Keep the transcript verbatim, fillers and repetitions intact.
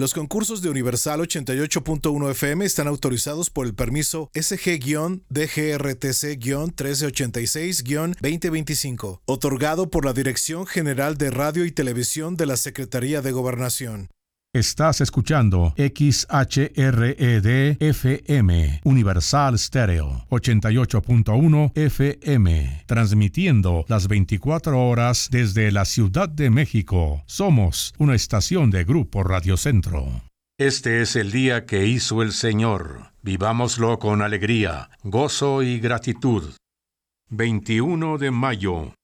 Los concursos de Universal ochenta y ocho punto uno F M están autorizados por el permiso S G D G R T C trece ochenta y seis veinte veinticinco, otorgado por la Dirección General de Radio y Televisión de la Secretaría de Gobernación. Estás escuchando X H R E D F M, Universal Stereo, ochenta y ocho punto uno F M, transmitiendo las veinticuatro horas desde la Ciudad de México. Somos una estación de Grupo Radio Centro. Este es el día que hizo el Señor. Vivámoslo con alegría, gozo y gratitud. veintiuno de mayo.